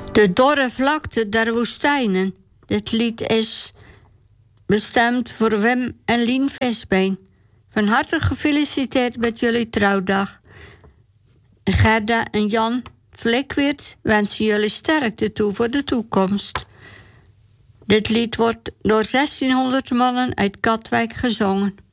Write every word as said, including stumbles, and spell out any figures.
De dorre vlakte der woestijnen. Dit lied is bestemd voor Wim en Lien Visbeen. Van harte gefeliciteerd met jullie trouwdag. Gerda en Jan Flikweert wensen jullie sterkte toe voor de toekomst. Dit lied wordt door zestienhonderd mannen uit Katwijk gezongen.